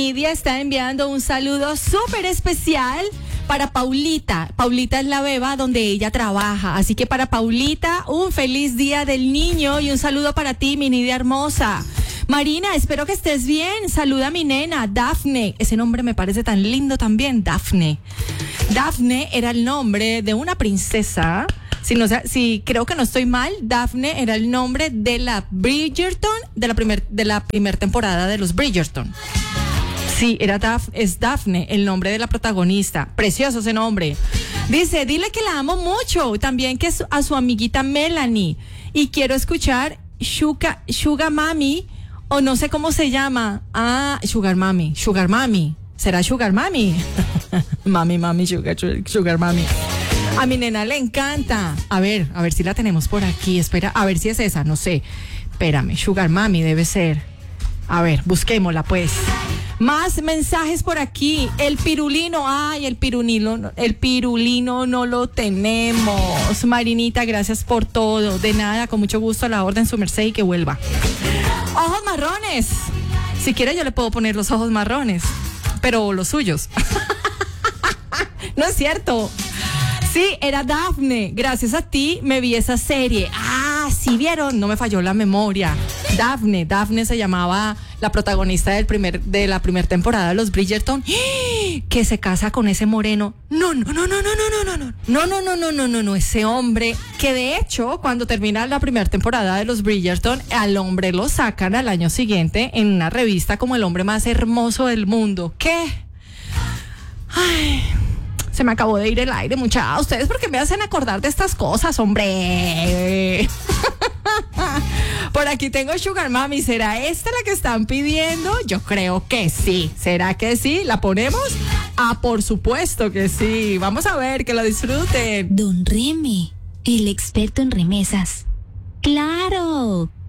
Nidia está enviando un saludo súper especial para Paulita. Paulita es la beba donde ella trabaja. Así que para Paulita, un feliz día del niño y un saludo para ti, mi Nidia hermosa. Marina, espero que estés bien. Saluda a mi nena, Dafne. Ese nombre me parece tan lindo también, Dafne. Dafne era el nombre de una princesa. Si creo que no estoy mal, Dafne era el nombre de la Bridgerton, de la primer temporada de los Bridgerton. Sí, es Dafne, el nombre de la protagonista. Precioso ese nombre. Dice, dile que la amo mucho. También que a su amiguita Melanie. Y quiero escuchar Sugar Mami, o no sé cómo se llama. Ah, Sugar Mami. ¿Será Sugar Mami? Mami, Sugar Mami. A mi nena le encanta. A ver si la tenemos por aquí. Espera, a ver si es esa, no sé. Espérame, Sugar Mami debe ser. A ver, busquémosla pues. Más mensajes por aquí. El pirulino, el pirulino no lo tenemos. Marinita, gracias por todo. De nada, con mucho gusto a la orden, su merced, y que vuelva. Ojos marrones. Si quiere yo le puedo poner los ojos marrones, pero los suyos. No es cierto. Sí, era Dafne. Gracias a ti me vi esa serie. Sí vieron, no me falló la memoria. Dafne se llamaba la protagonista de la primera temporada de los Bridgerton, que se casa con ese moreno. No, ese hombre, que de hecho, cuando termina la primera temporada de los Bridgerton, al hombre lo sacan al año siguiente en una revista como el hombre más hermoso del mundo. ¿Qué? Se me acabó de ir el aire, muchachos. ¿Ustedes por qué me hacen acordar de estas cosas, hombre? Por aquí tengo Sugar Mami. ¿Será esta la que están pidiendo? Yo creo que sí. ¿Será que sí? ¿La ponemos? Por supuesto que sí. Vamos a ver, que lo disfruten. Don Remy, el experto en remesas. ¡Claro!